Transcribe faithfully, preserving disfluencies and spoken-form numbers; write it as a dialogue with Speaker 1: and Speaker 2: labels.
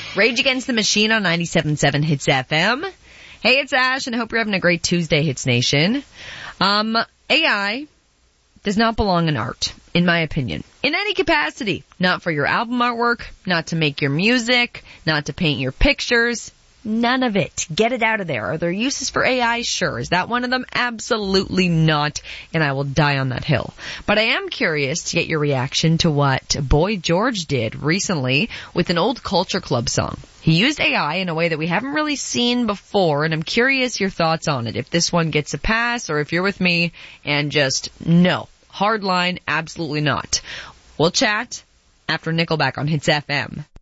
Speaker 1: Rage Against the Machine on ninety-seven point seven Hits F M. Hey, it's Ash, and I hope you're having a great Tuesday, Hits Nation. Um, A I does not belong in art, in my opinion. In any capacity. Not for your album artwork, not to make your music, not to paint your pictures. None of it. Get it out of there. Are there uses for A I? Sure. Is that one of them? Absolutely not. And I will die on that hill. But I am curious to get your reaction to what Boy George did recently with an old Culture Club song. He used A I in a way that we haven't really seen before, and I'm curious your thoughts on it. If this one gets a pass, or if you're with me and just no. Hard line, absolutely not. We'll chat after Nickelback on Hits F M.